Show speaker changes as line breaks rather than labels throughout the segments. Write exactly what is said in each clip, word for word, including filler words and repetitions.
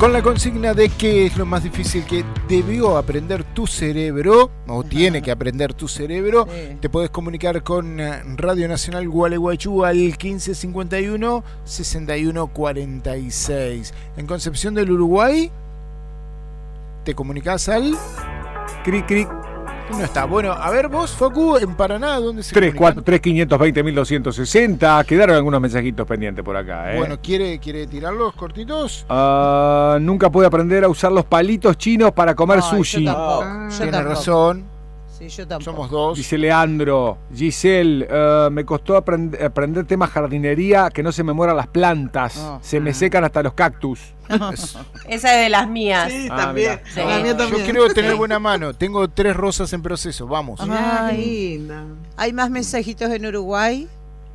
Con la consigna de qué es lo más difícil que debió aprender tu cerebro, o tiene que aprender tu cerebro, sí. Te podés comunicar con Radio Nacional Gualeguaychú al quince cincuenta y uno, sesenta y uno cuarenta y seis. En Concepción del Uruguay, te comunicás al...
Cric, cric.
No está. Bueno, a ver vos, Facu, en Paraná, ¿dónde se
tres, cuatro, tres, quinientos veinte, mil doscientos sesenta. Quedaron algunos mensajitos pendientes por acá, ¿eh?
Bueno, ¿quiere, quiere tirarlos cortitos?
Uh, nunca pude aprender a usar los palitos chinos para comer
no,
sushi.
Yo tampoco.
Ah,
yo
tiene
tampoco.
razón.
Sí, yo tampoco.
Somos dos.
Dice Leandro. Giselle, uh, me costó aprend- aprender temas jardinería, que no se me mueran las plantas. No. Se me secan hasta los cactus.
No. Esa es de las mías.
Sí,
ah,
también.
Sí.
La mía también.
Yo creo tener buena mano. Tengo tres rosas en proceso. Vamos.
Ay, ¿hay más mensajitos en Uruguay?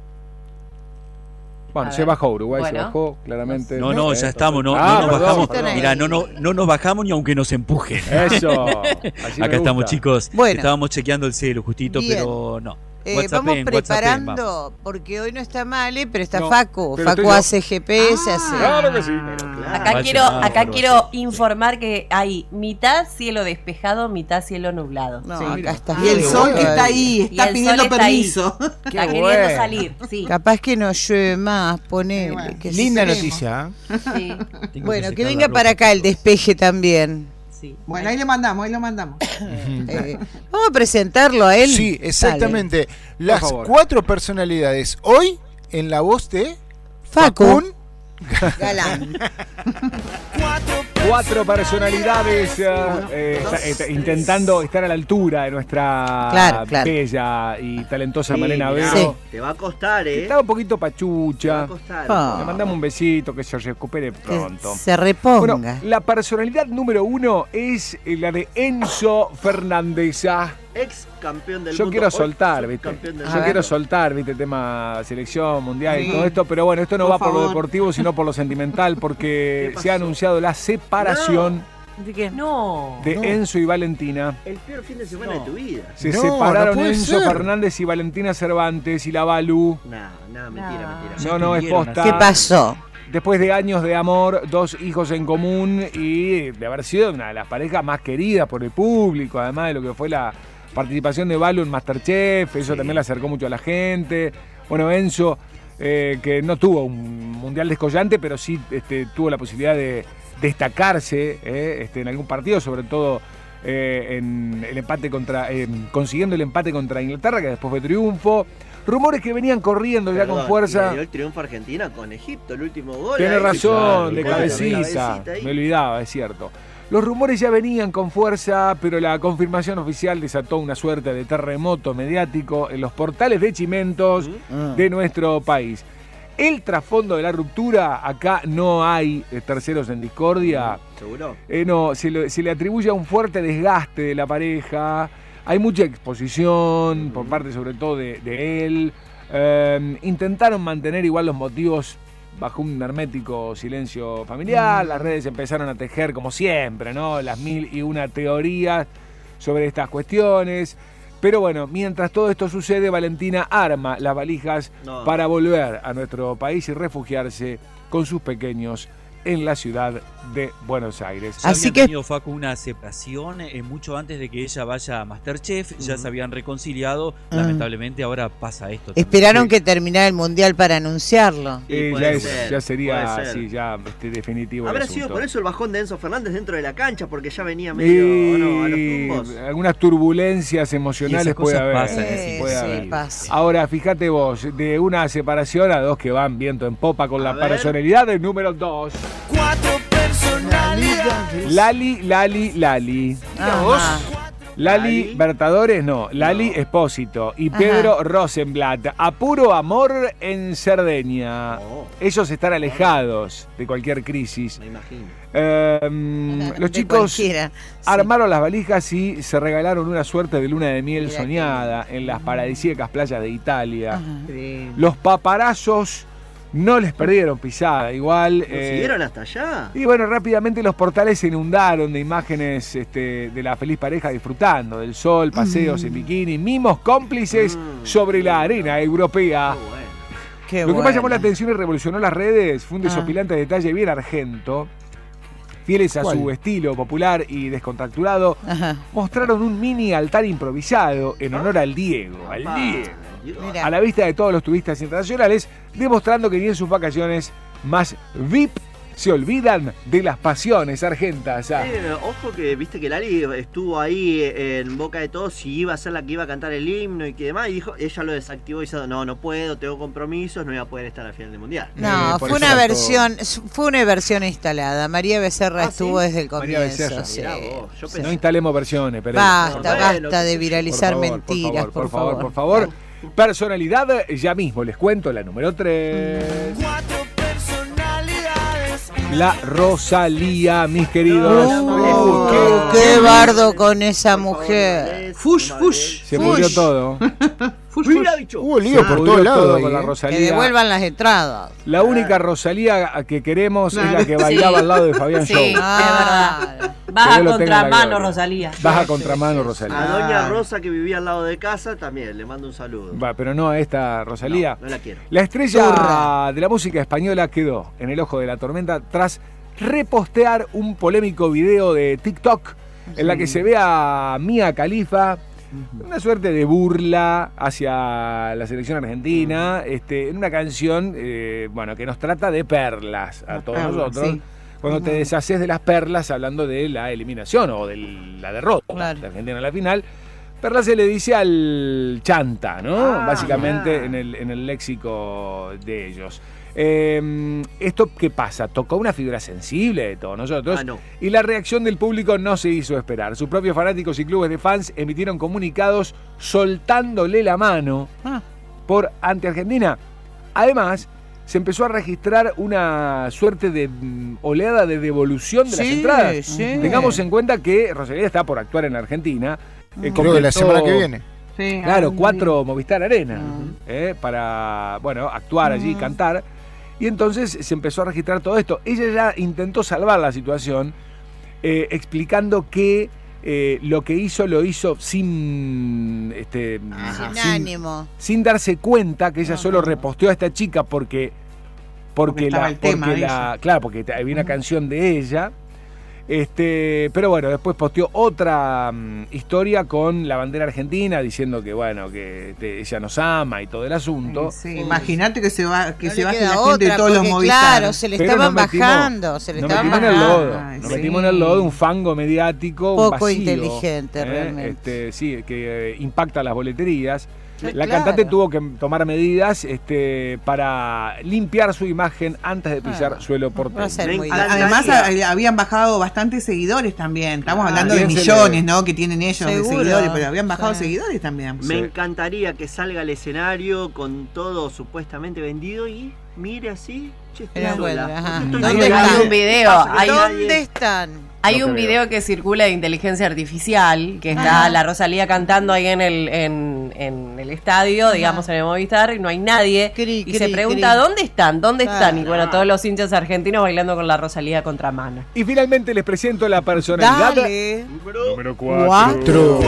Bueno, se bajó Uruguay,
bueno.
se bajó, claramente.
No, no, ya estamos, no,
ah,
no nos
perdón,
bajamos.
perdón.
Mirá, no, no, no nos bajamos ni aunque nos empujen.
Eso.
Acá estamos, chicos.
Bueno.
Estábamos chequeando el celu justito,
Bien.
pero no.
Eh,
WhatsApp
vamos
en,
preparando,
WhatsApp en, vamos.
porque hoy no está Male, pero está
No,
Facu.
pero
Facu
estoy yo.
hace G P S,
Ah,
hace.
Claro que sí.
Acá
Vaya,
quiero,
nada,
acá
bárbaro.
quiero informar que hay mitad cielo despejado, mitad cielo nublado.
No,
Sí,
acá
mira.
está.
Y el
frío
sol que
todavía.
está ahí,
Y
está
el
pidiendo
sol está ahí.
permiso.
Está
Qué
queriendo
bueno.
salir, sí.
Capaz que no llueve más, ponele.
bueno.
que
Linda
sí.
noticia. ¿eh?
sí,
Tengo
Bueno, que
secar
venga
la
para
ropa,
acá el
chicos.
despeje también.
sí.
Bueno, ahí le mandamos, ahí lo mandamos.
Eh, vamos a presentarlo a él.
Sí, exactamente. Las
favor.
cuatro personalidades hoy en la voz de
Facu.
Facún.
Galán.
Cuatro personalidades eh, eh, está- está intentando estar a la altura de nuestra
Claro, claro.
bella y talentosa
Sí,
Malena
mirá,
Vero.
Sí.
Te va a costar, ¿eh?
Está un poquito
Te va
pachucha.
a costar.
Ah.
Le mandamos un besito, que se recupere
Que
pronto.
se reponga.
Bueno, la personalidad número uno es la de Enzo Fernández. Ah,
Ex campeón del
Yo
mundo.
quiero
hoy
soltar, ¿viste?
subcampeón del
A
Yo
mundo.
ver.
quiero soltar, ¿viste? Tema selección mundial y
Sí.
todo esto, pero bueno, esto no
Por
va por lo
favor.
deportivo, sino por lo sentimental, porque
¿Qué
se ha
pasó?
anunciado la separación
¿De qué?
No.
de
No.
Enzo y Valentina.
El peor fin de semana
No.
de tu vida.
Se
No,
separaron
no puede
Enzo
ser.
Fernández y Valentina Cervantes y la Balú.
No, no, mentira,
No.
mentira.
No, no, es
entendieron
posta.
¿Qué pasó?
Después de años de amor, dos hijos en común y de haber sido una de las parejas más queridas por el público, además de lo que fue la participación de Balú en Masterchef, eso
Sí.
también le acercó mucho a la gente. Bueno, Enzo, eh, que no tuvo un mundial descollante, pero sí este, tuvo la posibilidad de destacarse eh, este, en algún partido, sobre todo eh, en el empate contra, eh, consiguiendo el empate contra Inglaterra, que después fue triunfo. Rumores que venían corriendo ya
Perdón,
con
y
fuerza.
le dio el triunfo a Argentina con Egipto, el último gol.
Tiene
ahí.
razón, de
Claro,
cabecita.
cabecita ahí.
Me olvidaba, es cierto. Los rumores ya venían con fuerza, pero la confirmación oficial desató una suerte de terremoto mediático en los portales de chimentos
¿Mm?
de nuestro país. El trasfondo de la ruptura, acá no hay eh, terceros en discordia.
¿Seguro?
Eh, no, se le, se le atribuye a un fuerte desgaste de la pareja. Hay mucha exposición por parte sobre todo de, de él. Eh, intentaron mantener igual los motivos bajo un hermético silencio familiar. Las redes empezaron a tejer, como siempre, ¿no? Las mil y una teorías sobre estas cuestiones. Pero bueno, mientras todo esto sucede, Valentina arma las valijas
No.
para volver a nuestro país y refugiarse con sus pequeños en la ciudad de Buenos Aires.
Ya
Así
habían
que-
tenido, Facu, una separación eh, mucho antes de que ella vaya a Masterchef, ya se habían reconciliado,
Ah.
lamentablemente ahora pasa esto. también.
Esperaron
Sí.
que terminara el mundial para anunciarlo.
Sí,
Eh,
puede
ya, es-
ser,
ya sería
puede ser.
sí, ya este, definitivo. el
Habrá sido
asunto.
por eso el bajón de Enzo Fernández dentro de la cancha, porque ya venía medio ¿o no? a los
Y
tumbos.
algunas turbulencias emocionales
Y esas
puede
cosas
haber.
pasan,
Eh,
puede
sí,
haber.
pasa.
Ahora, fíjate vos, de una separación a dos que van viento en popa con
A
la
ver.
personalidad del número dos. Lali, Lali, Lali.
Mira vos.
Ajá.
Lali
Lali.
Bertadores, no. Lali Espósito y
Ajá.
Pedro Rosenblatt. A puro amor en Cerdeña.
Oh.
Ellos están alejados de cualquier crisis.
Me imagino.
Eh, los
De
chicos
cualquiera. Sí.
armaron las valijas y se regalaron una suerte de luna de miel
Mira
soñada en las paradisíacas playas de Italia.
Ajá.
Los paparazos no les perdieron pisada, igual.
¿Lo
eh,
siguieron hasta allá?
y bueno, rápidamente los portales se inundaron de imágenes este, de la feliz pareja disfrutando del sol, paseos en bikini, mimos cómplices
Mm.
sobre la arena europea.
Qué bueno.
Qué
Lo que más
bueno.
llamó la atención y revolucionó las redes fue un
Ah.
desopilante detalle bien argento. fieles a
¿Cuál?
su estilo popular y descontracturado,
Ajá.
mostraron un mini altar improvisado en honor al Diego, al
Ah,
Diego,
Mirá.
a la vista de todos los turistas internacionales, demostrando que ni en sus vacaciones más V I P se olvidan de las pasiones argentas. Ah.
Eh, ojo que viste que Lali estuvo ahí en boca de todos si iba a ser la que iba a cantar el himno y que demás, y dijo, ella lo desactivó diciendo, no, no puedo, tengo compromisos, no voy a poder estar al final del mundial.
No,
Eh, por
fue
eso
una
era
versión, fue una versión instalada. María Becerra
¿Ah,
estuvo
sí?
desde el
María
comienzo.
Becerra.
sí.
Mirá vos, yo
Sí.
pensé-
No instalemos versiones, pero
Basta,
Bueno,
basta
qué
de
sé yo.
viralizar
por favor,
mentiras,
por favor, por favor, por favor. Personalidad, ya mismo les cuento la número tres. La Rosalía, mis queridos.
Uh,
Uh,
qué,
qué-
qué bardo con esa mujer.
Fush, fush.
Se murió todo.
Mira, bicho.
Hubo lío
Se
por
pudrió
todos lados.
todo
ahí,
con la
¿eh?
Que
Rosalía.
devuelvan las entradas.
La única Rosalía que queremos es la que
Sí.
bailaba al lado de Fabián
Sí.
Show.
es verdad.
Que
Vas a
Dios lo tenga en la
contramano,
gloria.
Rosalía.
Baja contramano, Rosalía.
A doña Rosa que vivía al lado de casa también, le mando un saludo.
Va, pero no a esta Rosalía.
No, no la quiero.
La estrella
Turra.
de la música española quedó en el ojo de la tormenta tras repostear un polémico video de TikTok en la que se ve a Mia Khalifa, una suerte de burla hacia la selección argentina, este, en una canción eh, bueno, que nos trata de perlas a todos
perlas,
nosotros.
sí.
Cuando te deshaces de las perlas hablando de la eliminación o de la derrota
Claro.
de Argentina en la final, perla se le dice al chanta, ¿no?
Ah,
Básicamente
mirá.
en el, en el léxico de ellos. Eh, ¿Esto qué pasa? Tocó una fibra sensible de todos nosotros
Ah, no.
y la reacción del público no se hizo esperar. Sus propios fanáticos y clubes de fans emitieron comunicados soltándole la mano
Ah.
por anti-Argentina. Además, se empezó a registrar una suerte de mm, oleada de devolución de las
Sí,
entradas.
sí.
Tengamos en cuenta que Rosalía está por actuar en Argentina. Eh,
Creo que la
completó-
semana que viene.
Sí,
Claro,
ah,
cuatro Movistar Arena
Ujú.
eh, para, bueno, actuar allí, cantar. Y entonces se empezó a registrar todo esto. Ella ya intentó salvar la situación eh, explicando que eh, lo que hizo lo hizo sin, este,
Sin
sin,
ánimo.
sin darse cuenta que ella solo reposteó a esta chica porque porque,
Porque estaba
la,
el tema
porque
de
la-
ella.
claro, porque había una canción de ella. Este, pero bueno, después posteó otra mm, historia con la bandera argentina diciendo que bueno, que este, ella nos ama y todo el asunto.
Sí, imagínate que se va, que
No
se
le
baje
queda
la gente de
otra,
todos los
porque,
Movistar.
claro, se le
Pero
estaban
nos metimos-
bajando, se le
nos
estaban
metimos en el
bajando.
lodo,
Ay,
nos
sí.
metimos en el lodo, un fango mediático, un
Poco
vacío,
inteligente,
eh,
realmente.
este, sí, que eh, impacta las boleterías.
Sí,
La
claro.
cantante tuvo que tomar medidas este, para limpiar su imagen antes de pisar
Ah,
suelo
va a
porteño.
ser
Me
muy
encanta.
difícil.
Además
Daría.
a- habían bajado bastantes seguidores también. Estamos hablando de
Bien se
millones,
le-
¿no? Que tienen ellos
Seguro.
de seguidores, pero habían bajado
Sí.
seguidores también.
Me
Sí.
encantaría que salga al escenario con todo supuestamente vendido y mire así. Che, estoy
Era
sola.
bueno, ajá.
Estoy
¿Dónde
sola.
están?
Hay un video,
Pasa que
hay-
nadie-
¿Dónde están?
Hay
No
un
creo.
video que circula de inteligencia artificial, que está
Ah.
la Rosalía cantando ahí en el, en, en el estadio,
Ajá.
digamos en el Movistar, y no hay nadie.
Cri,
y
cri,
se pregunta,
cri.
¿dónde están? ¿Dónde
Claro.
están? Y bueno, todos los hinchas argentinos bailando con la Rosalía a contramano.
Y finalmente les presento la personalidad
Dale.
número
Cuatro.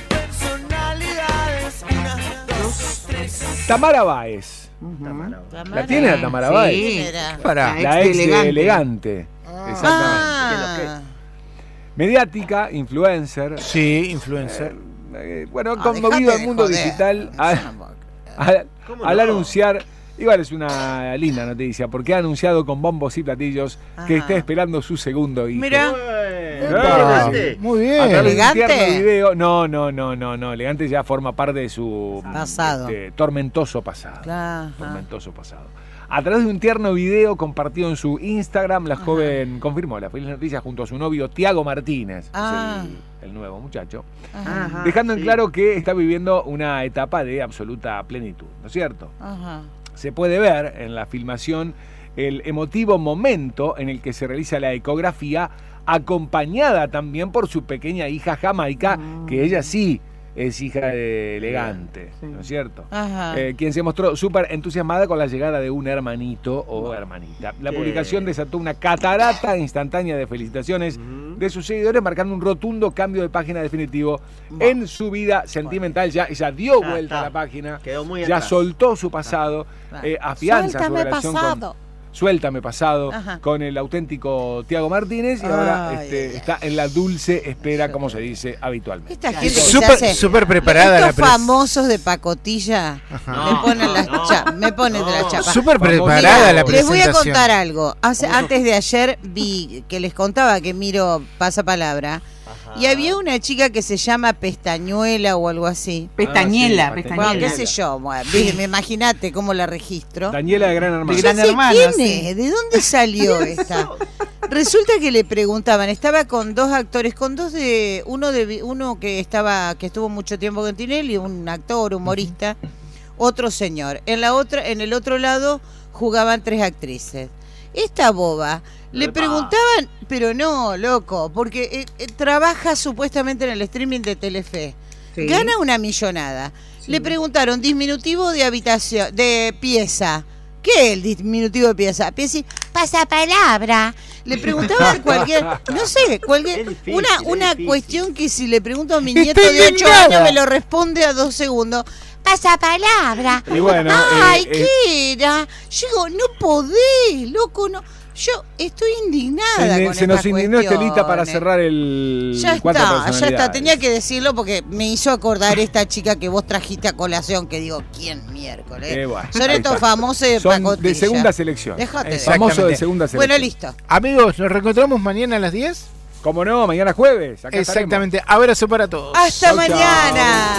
Tamara Báez. ¿La tiene la Tamara Báez?
¿Quién era?
Pará.
La
ex
ex
de
de
Elegante.
elegante. Exactamente.
Ah.
Mediática, influencer.
Sí, influencer.
Eh, bueno,
Ah,
conmovido
dejate
el
de
mundo
joder.
digital
Es
al,
una boca.
al-
¿Cómo
al
no?
anunciar, igual es una linda noticia, porque ha anunciado con bombos y platillos que
Ajá.
está esperando su segundo hijo.
Mira.
Bueno,
Epa.
elegante.
Muy
A través
bien.
de un
¿Elegante?
tierno video. No, no, no, no, no. Elegante ya forma parte de su
Pasado.
este, tormentoso pasado.
Claro.
Tormentoso pasado. A través de un tierno video compartido en su Instagram, la joven confirmó la feliz noticia junto a su novio Tiago Martínez,
Ah.
es el, el nuevo muchacho,
Ajá.
Ajá,
dejando en
sí.
claro que está viviendo una etapa de absoluta plenitud, ¿no es cierto?
Ajá.
Se puede ver en la filmación el emotivo momento en el que se realiza la ecografía, acompañada también por su pequeña hija Jamaica, que ella sí es hija de Elegante, ¿no es cierto?
Ajá.
Eh, quien se mostró súper entusiasmada con la llegada de un hermanito o hermanita. La
Qué-
publicación desató una catarata instantánea de felicitaciones
Ujú.
de sus seguidores, marcando un rotundo cambio de página definitivo en su vida sentimental. Ya, ya dio
Ya
vuelta
está.
a la página,
Quedó muy
ya
atrás.
soltó su pasado,
Claro.
eh, afianza su
Suéltame
relación
pasado.
Suéltame pasado
Ajá.
con el auténtico Tiago Martínez y ahora
Ay,
este,
ay,
está en la dulce espera, como se dice habitualmente.
Esta gente que
Súper-
se hace-
súper preparada la
Estos
pres-
famosos de pacotilla me ponen las cha- me ponen de la chapa.
Súper
Famoso.
preparada la
Mira, les voy a
presentación.
contar algo. Hace, antes de ayer vi que les contaba que miro Pasapalabra y había una chica que se llama Pestañuela o algo así.
Pestañela,
Ah, sí,
pestañela.
Bueno, qué sé yo, bueno, vi- me imagínate cómo la registro.
Daniela de Gran Hermano.
De
Yo
Gran
sé
Hermano,
quién
sí.
es, ¿de dónde salió esta? Resulta que le preguntaban, estaba con dos actores, con dos de uno de vi- uno que estaba que estuvo mucho tiempo con Tinelli, un actor, humorista, otro señor. En la otra en el otro lado jugaban tres actrices. Esta boba le
Epa.
preguntaban, pero no, loco, porque eh, eh, trabaja supuestamente en el streaming de Telefe.
Sí.
Gana una millonada. Le preguntaron diminutivo de habitación, de pieza. ¿Qué es el diminutivo de pieza? Pieza y pasapalabra. Le preguntaban cualquier, no sé, cualquier,
Es difícil,
una,
es
una
difícil.
cuestión que si le pregunto a mi
Está
nieto de ocho
indignada.
años me lo responde a dos segundos. Pasapalabra.
Y bueno,
Ay,
eh, eh,
¿qué era? Yo digo, no podés, loco, no. Yo estoy indignada
se,
con
se nos
estas
indignó Estelita para
cuestiones.
cerrar el
Ya
cuatro
está, ya está.
personalidades.
Tenía que decirlo porque me hizo acordar esta chica que vos trajiste a colación, que digo, ¿quién miércoles?
Eh, bueno,
Son
ahí
estos
está.
famosos de
Son
pacotilla.
de segunda selección.
Déjate de-
Famoso de
Exactamente.
segunda selección.
Bueno, listo.
Amigos, nos reencontramos mañana a las diez.
Como no, mañana jueves. Acá
Exactamente. Abrazo para todos.
Hasta
Chau,
mañana.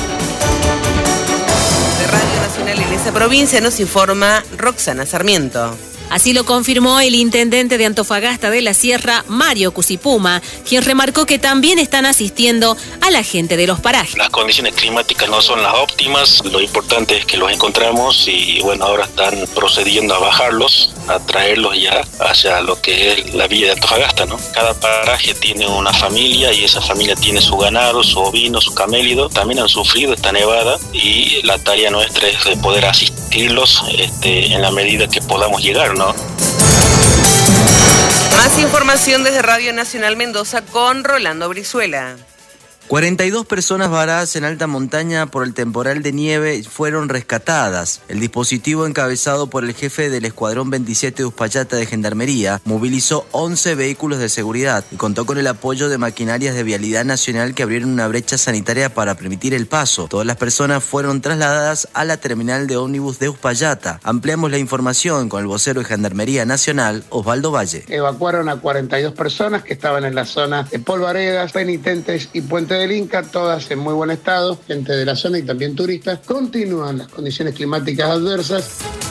De Radio Nacional en esa provincia nos informa Roxana Sarmiento.
Así lo confirmó el intendente de Antofagasta de la Sierra, Mario Cusipuma, quien remarcó que también están asistiendo a la gente de los parajes.
Las condiciones climáticas no son las óptimas, lo importante es que los encontramos y bueno, ahora están procediendo a bajarlos, a traerlos ya hacia lo que es la villa de Antofagasta, ¿no? Cada paraje tiene una familia y esa familia tiene su ganado, su ovino, su camélido, también han sufrido esta nevada y la tarea nuestra es de poder asistirlos este, en la medida que podamos llegar, ¿no?
Más información desde Radio Nacional Mendoza con Rolando Brizuela.
cuarenta y dos personas varadas en alta montaña por el temporal de nieve fueron rescatadas. El dispositivo encabezado por el jefe del Escuadrón veintisiete de Uspallata de Gendarmería movilizó once vehículos de seguridad y contó con el apoyo de maquinarias de Vialidad Nacional que abrieron una brecha sanitaria para permitir el paso. Todas las personas fueron trasladadas a la terminal de ómnibus de Uspallata. Ampliamos la información con el vocero de Gendarmería Nacional, Osvaldo Valle.
Evacuaron a cuarenta y dos personas que estaban en la zona de Polvaredas, Penitentes y Puente del Inca, todas en muy buen estado, gente de la zona y también turistas. Continúan las condiciones climáticas adversas.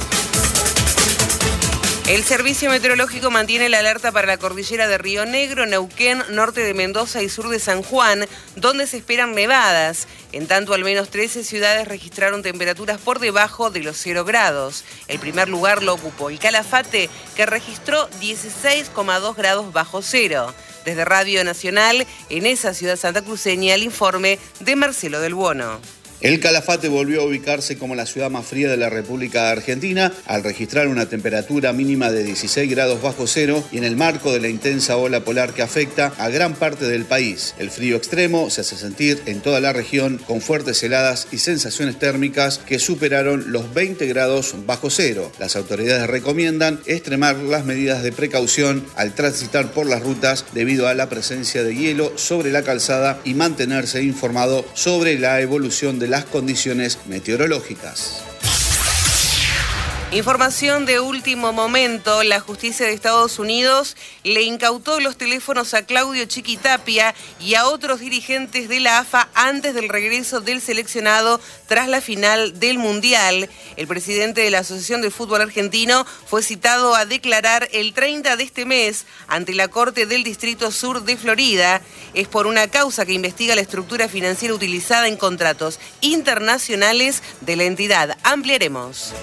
El Servicio Meteorológico mantiene la alerta para la cordillera de Río Negro, Neuquén, norte de Mendoza y sur de San Juan, donde se esperan nevadas. En tanto, al menos trece ciudades registraron temperaturas por debajo de los cero grados. El primer lugar lo ocupó el Calafate, que registró dieciséis coma dos grados bajo cero. Desde Radio Nacional, en esa ciudad santacruceña, el informe de Marcelo del Buono.
El Calafate volvió a ubicarse como la ciudad más fría de la República Argentina al registrar una temperatura mínima de dieciséis grados bajo cero y en el marco de la intensa ola polar que afecta a gran parte del país. El frío extremo se hace sentir en toda la región con fuertes heladas y sensaciones térmicas que superaron los veinte grados bajo cero. Las autoridades recomiendan extremar las medidas de precaución al transitar por las rutas debido a la presencia de hielo sobre la calzada y mantenerse informado sobre la evolución de las condiciones meteorológicas.
Información de último momento, la justicia de Estados Unidos le incautó los teléfonos a Claudio Chiquitapia y a otros dirigentes de la A F A antes del regreso del seleccionado tras la final del Mundial. El presidente de la Asociación de Fútbol Argentino fue citado a declarar el treinta de este mes ante la Corte del Distrito Sur de Florida. Es por una causa que investiga la estructura financiera utilizada en contratos internacionales de la entidad. Ampliaremos.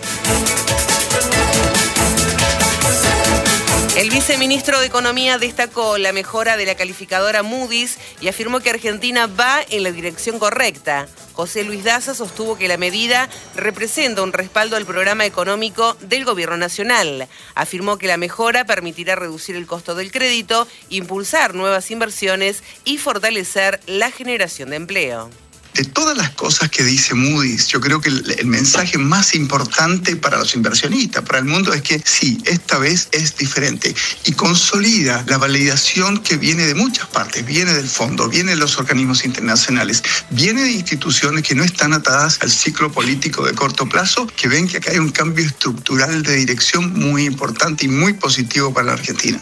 El viceministro de Economía destacó la mejora de la calificadora Moody's y afirmó que Argentina va en la dirección correcta. José Luis Daza sostuvo que la medida representa un respaldo al programa económico del Gobierno Nacional. Afirmó que la mejora permitirá reducir el costo del crédito, impulsar nuevas inversiones y fortalecer la generación de empleo.
de todas las cosas que dice Moody's, yo creo que el, el mensaje más importante para los inversionistas, para el mundo, es que sí, esta vez es diferente y consolida la validación que viene de muchas partes, viene del fondo, viene de los organismos internacionales, viene de instituciones que no están atadas al ciclo político de corto plazo, que ven que acá hay un cambio estructural de dirección muy importante y muy positivo para la Argentina.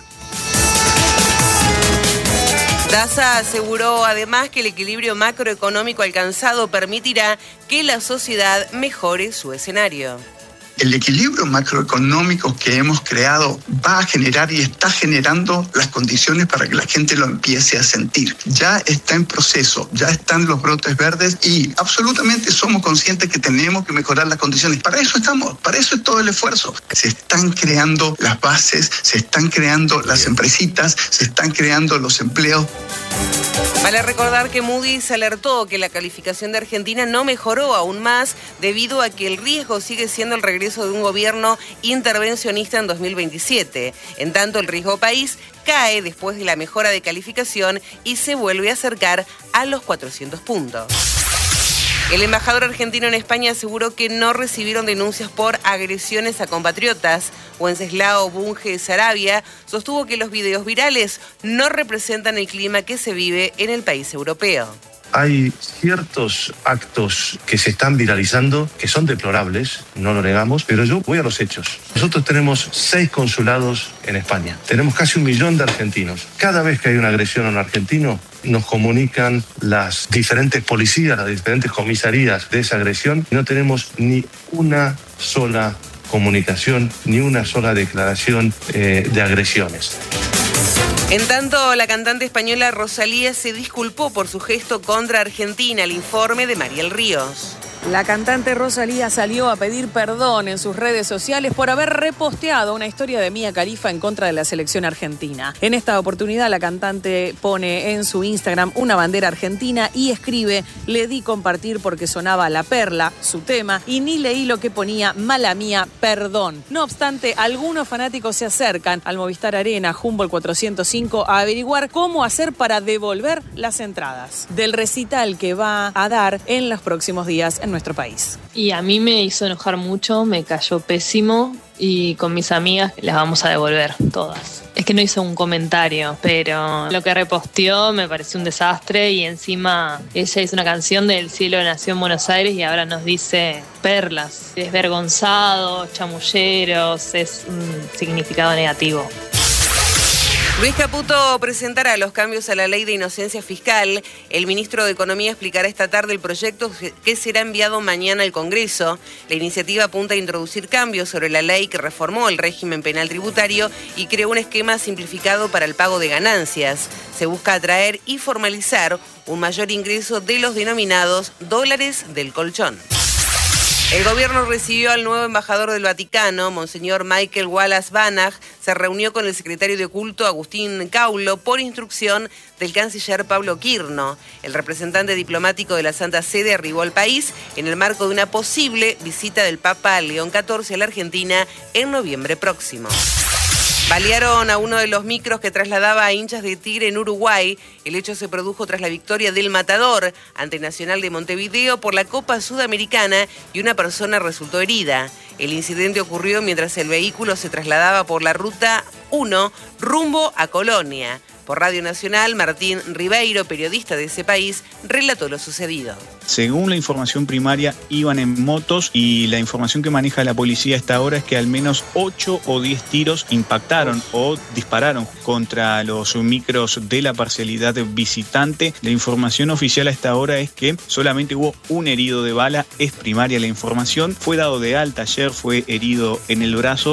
Daza aseguró además que el equilibrio macroeconómico alcanzado permitirá que la sociedad mejore su escenario.
El equilibrio macroeconómico que hemos creado va a generar y está generando las condiciones para que la gente lo empiece a sentir. Ya está en proceso, ya están los brotes verdes y absolutamente somos conscientes que tenemos que mejorar las condiciones. Para eso estamos, para eso es todo el esfuerzo. Se están creando las bases, se están creando las empresitas, se están creando los empleos.
Vale recordar que Moody's alertó que la calificación de Argentina no mejoró aún más debido a que el riesgo sigue siendo el regreso de un gobierno intervencionista en dos mil veintisiete. En tanto, el riesgo país cae después de la mejora de calificación y se vuelve a acercar a los cuatrocientos puntos. El embajador argentino en España aseguró que no recibieron denuncias por agresiones a compatriotas. Wenceslao Bunge Sarabia sostuvo que los videos virales no representan el clima que se vive en el país europeo.
Hay ciertos actos que se están viralizando que son deplorables, no lo negamos, pero yo voy a los hechos. Nosotros tenemos seis consulados en España. Tenemos casi un millón de argentinos. Cada vez que hay una agresión a un argentino, nos comunican las diferentes policías, las diferentes comisarías de esa agresión y no tenemos ni una sola comunicación, ni una sola declaración eh, de agresiones.
En tanto, la cantante española Rosalía se disculpó por su gesto contra Argentina. El informe de Mariel Ríos.
La cantante Rosalía salió a pedir perdón en sus redes sociales por haber reposteado una historia de Mia Khalifa en contra de la selección argentina. En esta oportunidad, la cantante pone en su Instagram una bandera argentina y escribe: le di compartir porque sonaba La Perla, su tema, y ni leí lo que ponía, mala mía, perdón. No obstante, algunos fanáticos se acercan al Movistar Arena Humboldt cuatrocientos cinco a averiguar cómo hacer para devolver las entradas del recital que va a dar en los próximos días en nuestro país.
Y a mí me hizo enojar mucho, me cayó pésimo y con mis amigas las vamos a devolver todas. Es que no hizo un comentario, pero lo que reposteó me pareció un desastre y encima ella hizo una canción del cielo nació en Buenos Aires y ahora nos dice perlas, desvergonzados, chamulleros, es un significado negativo.
Luis Caputo presentará los cambios a la ley de inocencia fiscal. El ministro de Economía explicará esta tarde el proyecto que será enviado mañana al Congreso. La iniciativa apunta a introducir cambios sobre la ley que reformó el régimen penal tributario y creó un esquema simplificado para el pago de ganancias. Se busca atraer y formalizar un mayor ingreso de los denominados dólares del colchón. El gobierno recibió al nuevo embajador del Vaticano, Monseñor Michael Wallace Banach. Se reunió con el secretario de culto, Agustín Caulo, por instrucción del canciller Pablo Quirno. El representante diplomático de la Santa Sede arribó al país en el marco de una posible visita del Papa León catorce a la Argentina en noviembre próximo. Balearon a uno de los micros que trasladaba a hinchas de Tigre en Uruguay. El hecho se produjo tras la victoria del Matador ante Nacional de Montevideo por la Copa Sudamericana y una persona resultó herida. El incidente ocurrió mientras el vehículo se trasladaba por la Ruta uno rumbo a Colonia. Por Radio Nacional, Martín Ribeiro, periodista de ese país, relató lo sucedido.
Según la información primaria, iban en motos y la información que maneja la policía hasta ahora es que al menos ocho o diez tiros impactaron o dispararon contra los micros de la parcialidad visitante. La información oficial hasta ahora es que solamente hubo un herido de bala, es primaria la información. Fue dado de alta ayer, fue herido en el brazo.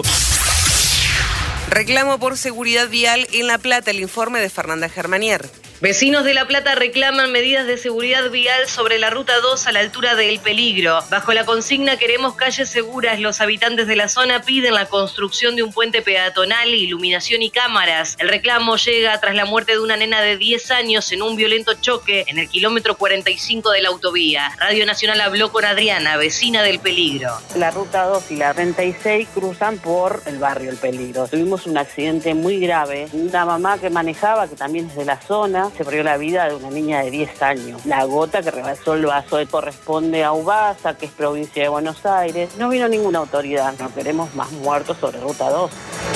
Reclamo por seguridad vial en La Plata, el informe de Fernanda Germanier.
Vecinos de La Plata reclaman medidas de seguridad vial sobre la Ruta dos a la altura de El Peligro. Bajo la consigna "Queremos calles seguras", los habitantes de la zona piden la construcción de un puente peatonal, iluminación y cámaras. El reclamo llega tras la muerte de una nena de diez años en un violento choque en el kilómetro cuarenta y cinco de la autovía. Radio Nacional habló con Adriana, vecina del Peligro.
La Ruta dos y la treinta y seis cruzan por el barrio El Peligro. Tuvimos un accidente muy grave. Una mamá que manejaba, que también es de la zona, mañana se perdió la vida de una niña de diez años. La gota que rebasó el vaso corresponde a Ubasa, que es provincia de Buenos Aires. No vino ninguna autoridad, no queremos más muertos sobre Ruta dos.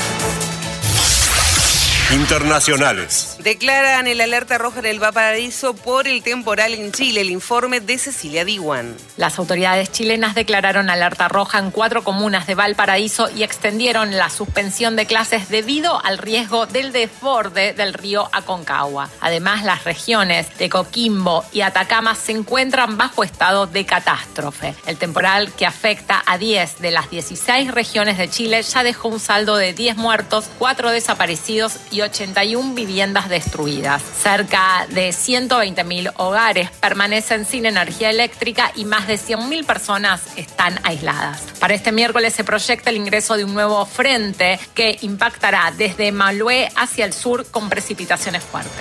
Internacionales.
Declaran el alerta roja en el Valparaíso por el temporal en Chile. El informe de Cecilia Diwan.
Las autoridades chilenas declararon alerta roja en cuatro comunas de Valparaíso y extendieron la suspensión de clases debido al riesgo del desborde del río Aconcagua. Además, las regiones de Coquimbo y Atacama se encuentran bajo estado de catástrofe. El temporal, que afecta a diez de las dieciséis regiones de Chile, ya dejó un saldo de diez muertos, cuatro desaparecidos y ochenta y una viviendas destruidas. Cerca de ciento veinte mil hogares permanecen sin energía eléctrica y más de cien mil personas están aisladas. Para este miércoles se proyecta el ingreso de un nuevo frente que impactará desde Malué hacia el sur con precipitaciones fuertes.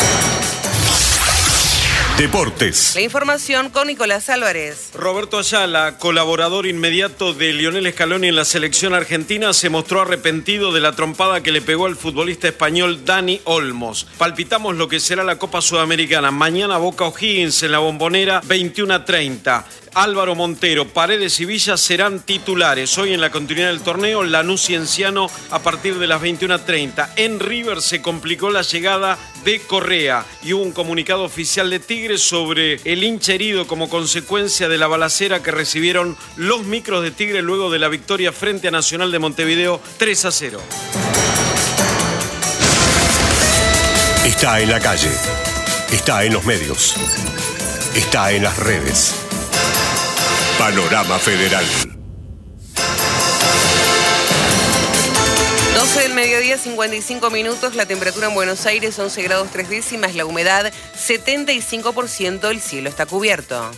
Deportes.
La información con Nicolás Álvarez.
Roberto Ayala, colaborador inmediato de Lionel Scaloni en la selección argentina, se mostró arrepentido de la trompada que le pegó al futbolista español Dani Olmos. Palpitamos lo que será la Copa Sudamericana. Mañana Boca O'Higgins en la Bombonera, veintiuno a treinta. Álvaro Montero, Paredes y Villa serán titulares. Hoy en la continuidad del torneo, Lanús Cienciano a partir de las veintiuno a treinta. En River se complicó la llegada de Correa y hubo un comunicado oficial de Tigres sobre el hincha herido como consecuencia de la balacera que recibieron los micros de Tigre luego de la victoria frente a Nacional de Montevideo tres a cero.
Está en la calle, está en los medios, está en las redes. Panorama Federal.
doce del mediodía, cincuenta y cinco minutos. La temperatura en Buenos Aires, once grados tres décimas. La humedad, setenta y cinco por ciento. El cielo está cubierto.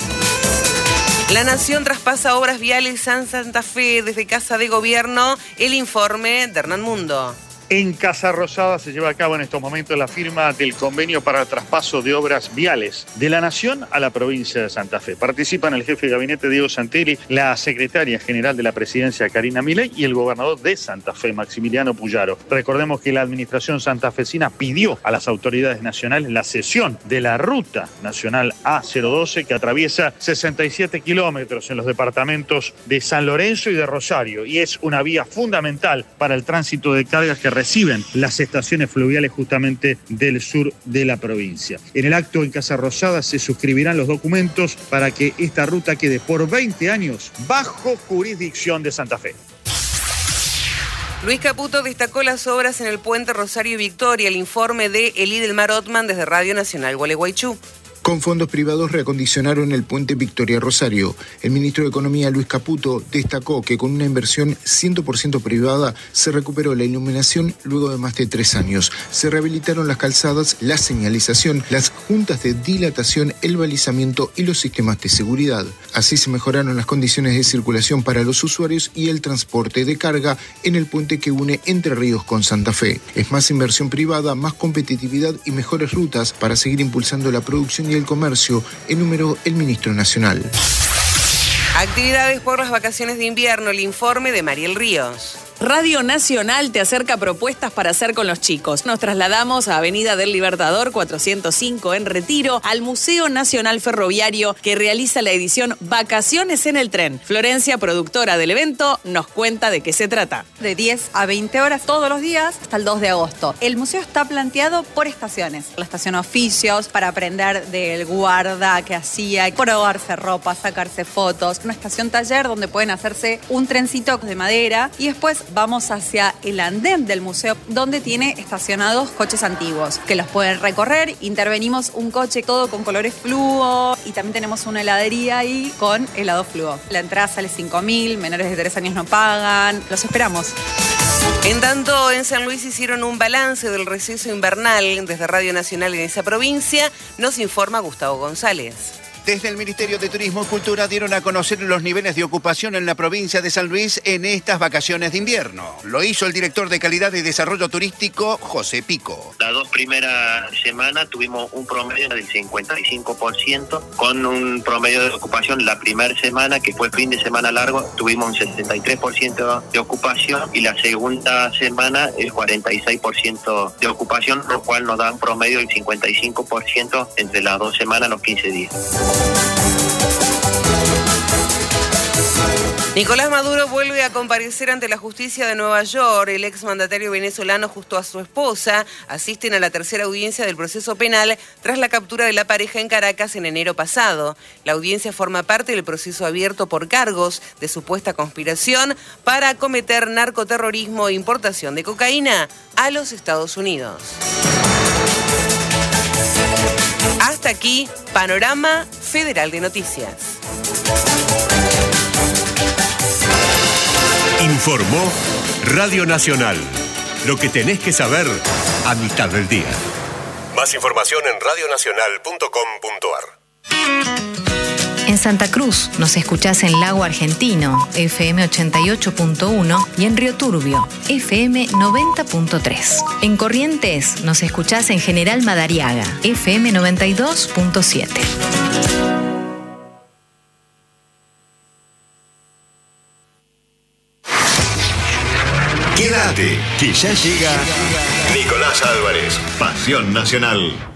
La Nación traspasa obras viales en Santa Fe desde Casa de Gobierno. El informe de Hernán Mundo.
En Casa Rosada se lleva a cabo en estos momentos la firma del convenio para el traspaso de obras viales de la Nación a la provincia de Santa Fe. Participan el jefe de gabinete Diego Santelli, la secretaria general de la presidencia Karina Milei y el gobernador de Santa Fe, Maximiliano Puyaro. Recordemos que la administración santafesina pidió a las autoridades nacionales la cesión de la ruta nacional A cero doce que atraviesa sesenta y siete kilómetros en los departamentos de San Lorenzo y de Rosario y es una vía fundamental para el tránsito de cargas que reciben las estaciones fluviales justamente del sur de la provincia. En el acto en Casa Rosada se suscribirán los documentos para que esta ruta quede por veinte años bajo jurisdicción de Santa Fe.
Luis Caputo destacó las obras en el puente Rosario Victoria. El informe de Elidelmar Ottman desde Radio Nacional Gualeguaychú.
Con fondos privados reacondicionaron el puente Victoria Rosario. El ministro de Economía, Luis Caputo, destacó que con una inversión cien por ciento privada se recuperó la iluminación luego de más de tres años. Se rehabilitaron las calzadas, la señalización, las juntas de dilatación, el balizamiento y los sistemas de seguridad. Así se mejoraron las condiciones de circulación para los usuarios y el transporte de carga en el puente que une Entre Ríos con Santa Fe. Es más inversión privada, más competitividad y mejores rutas para seguir impulsando la producción y el comercio, enumeró el ministro nacional.
Actividades por las vacaciones de invierno. El informe de Mariel Ríos.
Radio Nacional te acerca propuestas para hacer con los chicos. Nos trasladamos a Avenida del Libertador cuatrocientos cinco en Retiro, al Museo Nacional Ferroviario que realiza la edición Vacaciones en el Tren. Florencia, productora del evento, nos cuenta de qué se trata.
De diez a veinte horas todos los días hasta el dos de agosto. El museo está planteado por estaciones. La estación oficios, para aprender del guarda que hacía, probarse ropa, sacarse fotos. Una estación taller donde pueden hacerse un trencito de madera y después vamos hacia el andén del museo donde tiene estacionados coches antiguos que los pueden recorrer. Intervenimos un coche todo con colores fluo y también tenemos una heladería ahí con helado fluo. La entrada sale cinco mil, menores de tres años no pagan. Los esperamos.
En tanto, en San Luis hicieron un balance del receso invernal desde Radio Nacional en esa provincia. Nos informa Gustavo González.
Desde el Ministerio de Turismo y Cultura dieron a conocer los niveles de ocupación en la provincia de San Luis en estas vacaciones de invierno. Lo hizo el director de Calidad y Desarrollo Turístico, José Pico.
Las dos primeras semanas tuvimos un promedio del cincuenta y cinco por ciento, con un promedio de ocupación la primera semana, que fue fin de semana largo, tuvimos un sesenta y tres por ciento de ocupación, y la segunda semana el cuarenta y seis por ciento de ocupación, lo cual nos da un promedio del cincuenta y cinco por ciento entre las dos semanas, los quince días.
Nicolás Maduro vuelve a comparecer ante la justicia de Nueva York. El exmandatario venezolano junto a su esposa asisten a la tercera audiencia del proceso penal tras la captura de la pareja en Caracas en enero pasado. La audiencia forma parte del proceso abierto por cargos de supuesta conspiración para cometer narcoterrorismo e importación de cocaína a los Estados Unidos. Hasta aquí, Panorama Federal de Noticias.
Informó Radio Nacional. Lo que tenés que saber a mitad del día. Más información en radio nacional punto com punto a r.
En Santa Cruz nos escuchás en Lago Argentino, F M ochenta y ocho punto uno, y en Río Turbio, F M noventa punto tres. En Corrientes nos escuchás en General Madariaga, F M noventa y dos punto siete.
Quédate, que ya llega Nicolás Álvarez, Pasión Nacional.